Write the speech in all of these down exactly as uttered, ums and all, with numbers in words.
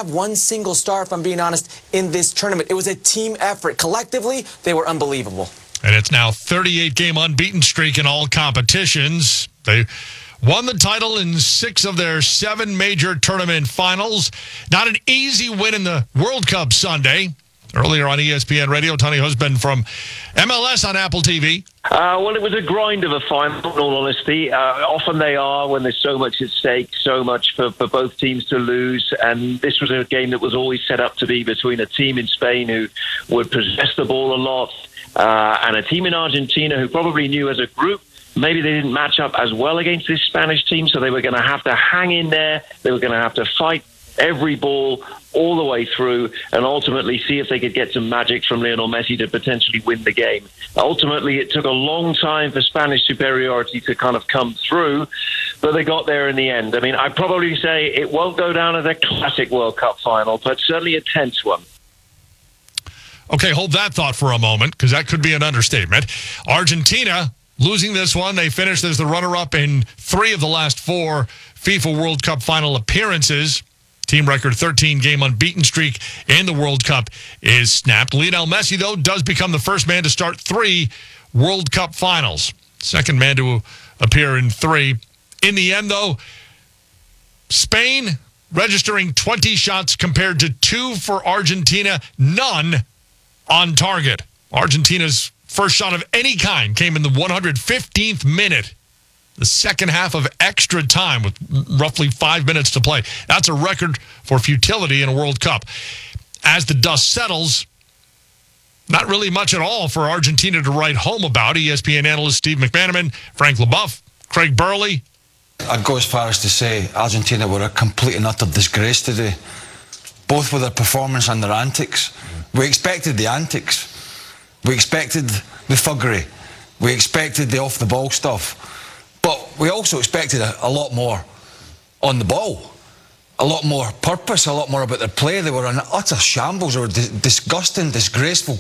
have one single star, if I'm being honest, in this tournament. It was a team effort. Collectively, they were unbelievable. And it's now thirty-eight game unbeaten streak in all competitions. They won the title in six of their seven major tournament finals. Not an easy win in the World Cup Sunday. Earlier on E S P N Radio, Tony Husband from M L S on Apple T V. Uh, well, it was a grind of a final, in all honesty. Uh, often they are when there's so much at stake, so much for, for both teams to lose. And this was a game that was always set up to be between a team in Spain who would possess the ball a lot uh, and a team in Argentina who probably knew as a group maybe they didn't match up as well against this Spanish team, so they were going to have to hang in there. They were going to have to fight every ball all the way through and ultimately see if they could get some magic from Lionel Messi to potentially win the game. Ultimately, it took a long time for Spanish superiority to kind of come through, but they got there in the end. I mean, I'd probably say it won't go down as a classic World Cup final, but certainly a tense one. Okay, hold that thought for a moment, because that could be an understatement. Argentina losing this one. They finished as the runner-up in three of the last four FIFA World Cup final appearances. Team record thirteen game unbeaten streak in the World Cup is snapped. Lionel Messi, though, does become the first man to start three World Cup finals. Second man to appear in three. In the end, though, Spain registering twenty shots compared to two for Argentina, none on target. Argentina's first shot of any kind came in the one hundred fifteenth minute. The second half of extra time with roughly five minutes to play. That's a record for futility in a World Cup. As the dust settles, not really much at all for Argentina to write home about. E S P N analyst Steve McManaman, Frank LaBeouf, Craig Burley. I'd go as far as to say Argentina were a complete and utter disgrace today, both with their performance and their antics. We expected the antics. We expected the thuggery. We expected the off-the-ball stuff. But we also expected a, a lot more on the ball, a lot more purpose, a lot more about their play. They were an utter shambles. They were di- disgusting, disgraceful.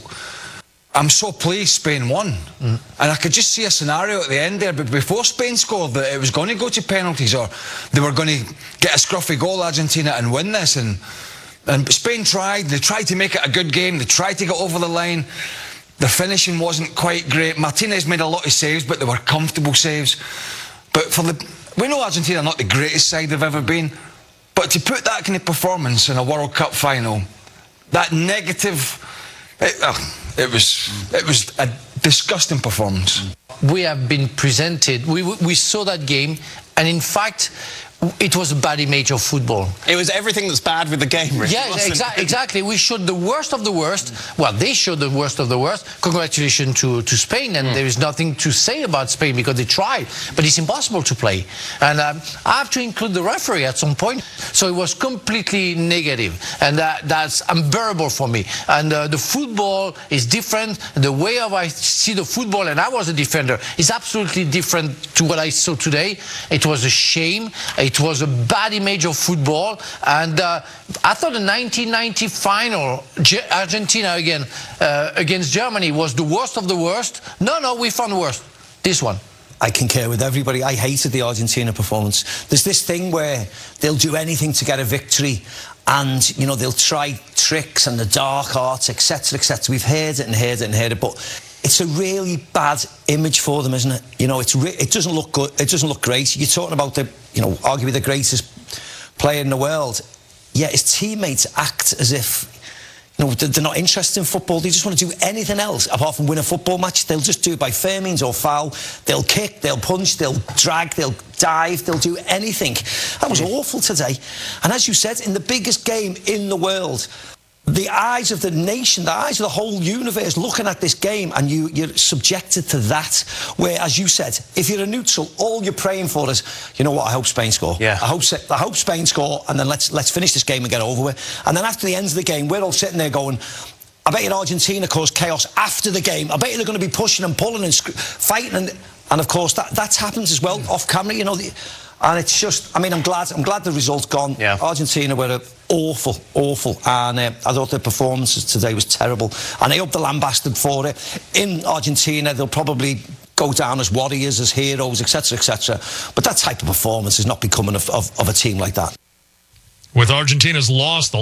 I'm so pleased Spain won. Mm. And I could just see a scenario at the end there, but before Spain scored, that it was going to go to penalties or they were going to get a scruffy goal, Argentina, and win this. And, and Spain tried. They tried to make it a good game. They tried to get over the line. The finishing wasn't quite great. Martinez made a lot of saves, but they were comfortable saves. But for the, we know Argentina are not the greatest side they've ever been, but to put that kind of performance in a World Cup final, that negative, it, uh, it was it was a disgusting performance. We have been presented. We we saw that game, and in fact, it was a bad image of football. It was everything that's bad with the game, really. Yeah, exa- exactly. We showed the worst of the worst. Well, they showed the worst of the worst. Congratulations to, to Spain, and mm. there is nothing to say about Spain because they tried, but it's impossible to play. And um, I have to include the referee at some point. So it was completely negative, and uh, that's unbearable for me. And uh, the football is different. The way of I see the football, and I was a defender, is absolutely different to what I saw today. It was a shame. It It was a bad image of football, and uh, I thought the nineteen ninety final, G- Argentina again uh, against Germany, was the worst of the worst. No, no, we found worse. This one. I concur with everybody. I hated the Argentina performance. There's this thing where they'll do anything to get a victory, and you know they'll try tricks and the dark arts, et cetera, et cetera. We've heard it and heard it and heard it, but it's a really bad image for them, isn't it? You know, it's re- it doesn't look good. It doesn't look great. You're talking about the, you know, arguably the greatest player in the world. Yeah, his teammates act as if, you know, they're not interested in football. They just want to do anything else apart from win a football match. They'll just do it by fair means or foul. They'll kick, they'll punch, they'll drag, they'll dive, they'll do anything. That was awful today. And as you said, in the biggest game in the world, the eyes of the nation, the eyes of the whole universe looking at this game, and you, you're subjected to that, where, as you said, if you're a neutral, all you're praying for is, you know what, I hope Spain score. Yeah. I hope I hope Spain score, and then let's let's finish this game and get over with. And then after the end of the game, we're all sitting there going, I bet you Argentina caused chaos after the game. I bet you they're going to be pushing and pulling and sc- fighting, and and of course that that happens as well off camera, you know. The, And it's just, I mean, I'm glad I'm glad the result's gone. Yeah. Argentina were awful, awful. And uh, I thought their performances today was terrible. And I hope they're lambasted for it. In Argentina, they'll probably go down as warriors, as heroes, et cetera, et cetera. But that type of performance is not becoming of, of, of a team like that. With Argentina's loss, the